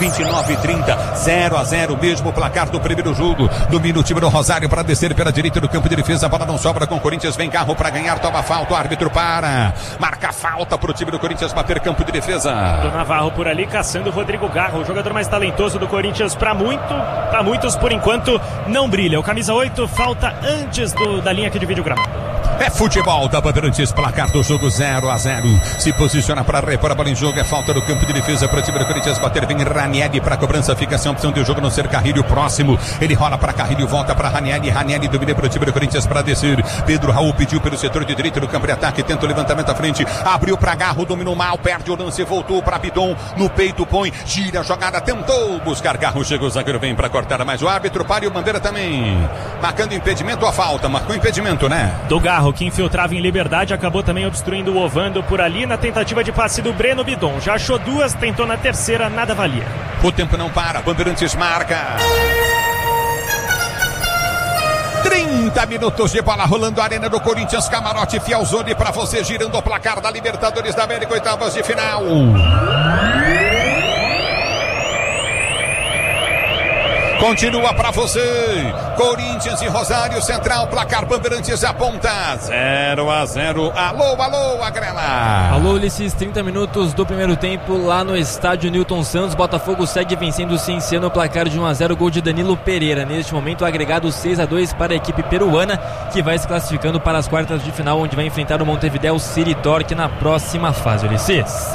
29:30, 0-0 mesmo o placar do primeiro jogo. Domina o time do Rosário para descer pela direita do campo de defesa, a bola não sobra com o Corinthians, vem Garro para ganhar, toma falta, o árbitro para, marca falta pro time do Corinthians bater campo de defesa. Do Navarro por ali, caçando o Rodrigo Garro, o jogador mais talentoso do Corinthians, para muitos por enquanto não brilha. O camisa 8 falta antes da linha aqui de vídeo gramado. É futebol da Bandeirantes, placar do jogo 0-0. Se posiciona para repor a bola em jogo, é falta do campo de defesa para o time do Corinthians bater, vem Ranieri para a cobrança, fica sem opção de o jogo não ser Carrilho próximo. Ele rola para Carrilho, volta para Ranieri domina para o time do Corinthians para descer. Pedro Raul pediu pelo setor de direito do campo de ataque, tenta o levantamento à frente, abriu para Garro, dominou mal, perde o lance, voltou para Bidon, no peito põe, gira a jogada, tentou buscar Garro, chegou o zagueiro, vem para cortar, mas o árbitro para e o Bandeira também, marcando impedimento, a falta, marcou impedimento, né? Do Garro, que infiltrava em liberdade, acabou também obstruindo o Ovando por ali na tentativa de passe do Breno Bidon. Já achou duas, tentou na terceira, nada valia. O tempo não para, Bandeirantes marca. 30 minutos de bola rolando, a Arena do Corinthians, camarote Fielzone para você, girando o placar da Libertadores da América, oitavas de final. Continua para você, Corinthians e Rosário Central, placar Bandeirantes aponta 0-0. Alô, Agrela. Alô, Ulisses, 30 minutos do primeiro tempo lá no estádio Newton Santos. Botafogo segue vencendo o Cienciano, placar de 1-0, gol de Danilo Pereira. Neste momento, agregado 6-2 para a equipe peruana, que vai se classificando para as quartas de final, onde vai enfrentar o Montevideo City Torque na próxima fase, Ulisses.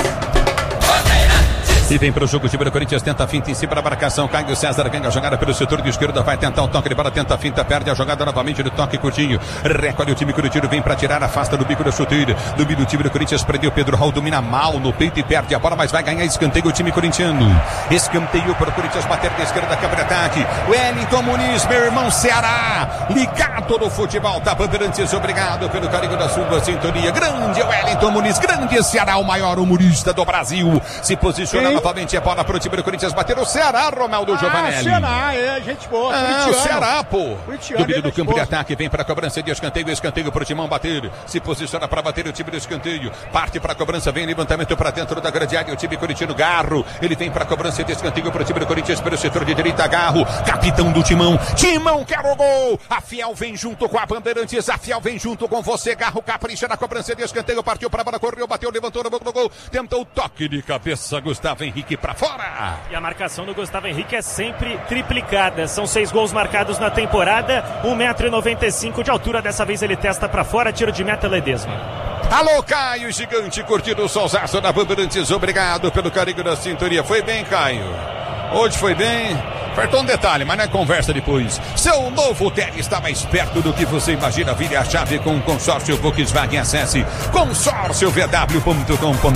E vem para o jogo, o time do Corinthians tenta a finta em cima da marcação, Caio César ganha a jogada pelo setor de esquerda, vai tentar o toque de bola, tenta a finta, perde a jogada novamente do toque curtinho, recolhe o time Curitiba, vem para tirar, afasta do bico da chuteira, domina o time do Corinthians, prendeu Pedro Raul, domina mal no peito e perde a bola, mas vai ganhar escanteio o time corintiano, escanteio para o Corinthians bater da esquerda, campo de ataque, Wellington Muniz, meu irmão Ceará, ligado no futebol da Bandeirantes, obrigado pelo carinho da sua sintonia, grande Wellington Muniz, grande Ceará, o maior humorista do Brasil, se posiciona novamente, a bola para o time do Corinthians bater o Ceará, Ronaldo Giovanelli. Ceará, gente boa, o Ceará, pô. Domínio do campo de ataque, vem para a cobrança de escanteio para o Timão bater, se posiciona para bater o time do escanteio, parte para a cobrança, vem levantamento para dentro da grande área, o time corintiano Garro, ele vem para a cobrança de escanteio para o time do Corinthians pelo setor de direita, Garro, capitão do Timão quer o gol, a Fiel vem junto com a Bandeirantes, a Fiel vem junto com você, Garro capricha na cobrança de escanteio, partiu para a bola, correu, bateu, levantou no gol, tentou o toque de cabeça, Gustavo Henrique para fora. E a marcação do Gustavo Henrique é sempre triplicada. São 6 gols marcados na temporada, 1,95 m de altura. Dessa vez ele testa para fora, tiro de meta Ledesma. Alô, Caio, gigante, curtindo o solzaço da Bandeirantes. Obrigado pelo carinho da sintonia. Foi bem, Caio. Hoje foi bem. Faltou um detalhe, mas não é conversa depois. Seu novo Tele está mais perto do que você imagina. Vire a chave com o consórcio Volkswagen. Acesse consórciovw.com.br.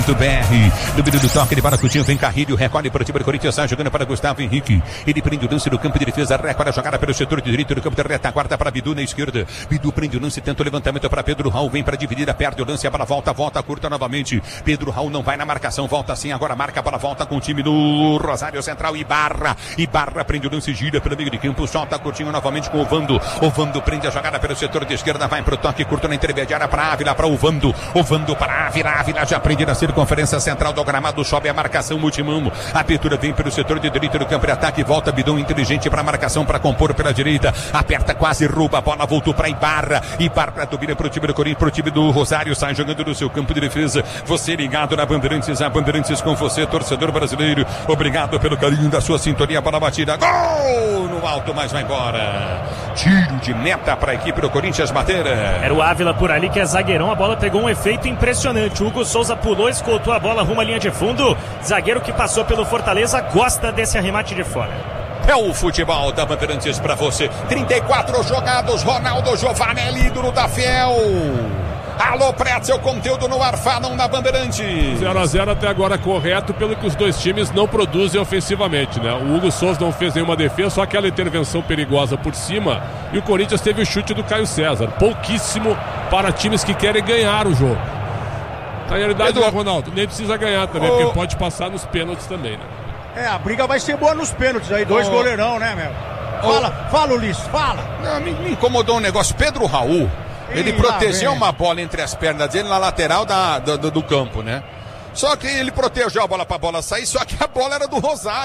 Domínio do toque de bola, Coutinho, vem Carrilho, recolhe para o time do Corinthians, sai jogando para Gustavo Henrique. Ele prende o lance do campo de defesa, recolhe a jogada pelo setor de direito do campo de retaguarda para Bidu na esquerda. Bidu prende o lance, tenta o levantamento para Pedro Raul, vem para dividir, perde o lance, a bola volta curta novamente. Pedro Raul não vai na marcação, volta assim, agora marca, a bola volta com o time do Rosário Central. Ibarra prende o lance, gira pelo meio de campo, solta curtinho novamente com o Ovando prende a jogada pelo setor de esquerda, vai pro toque curto na intermediária para Ávila, para Ovando para Ávila já prende na circunferência central do gramado, sobe a marcação, Timão, a abertura vem pelo setor de direito do campo de ataque, volta Bidon inteligente para a marcação, para compor pela direita, aperta, quase rouba a bola, voltou para Ibarra domina pro time do Corinthians, pro time do Rosário, sai jogando no seu campo de defesa, você ligado na Bandeirantes, a Bandeirantes com você, torcedor brasileiro, obrigado pelo carinho da sua sintonia, para a batida, gol no alto, mas vai embora, tiro de meta para a equipe do Corinthians bater. Era o Ávila por ali, que é zagueirão, a bola pegou um efeito impressionante, o Hugo Souza pulou, escoltou a bola rumo à linha de fundo, zagueiro que passou pelo Fortaleza gosta desse arremate de fora. É o futebol da Bandeirantes para você, 34 jogados, Ronaldo Giovanelli, ídolo da Fiel. Alô, Pretzel, conteúdo no ar, falam na Bandeirantes. 0-0 até agora correto, pelo que os dois times não produzem ofensivamente, né? O Hugo Souza não fez nenhuma defesa, só aquela intervenção perigosa por cima, e o Corinthians teve o chute do Caio César, pouquíssimo para times que querem ganhar o jogo. Na realidade, Ronaldo, nem precisa ganhar também, porque pode passar nos pênaltis também, né? A briga vai ser boa nos pênaltis aí, dois goleirão, né, meu? Fala, Ulisses, fala. Não, me incomodou um negócio, Pedro Raul, ele protegeu uma bola entre as pernas dele na lateral do campo, né? Só que ele protegeu a bola para a bola sair, só que a bola era do Rosário.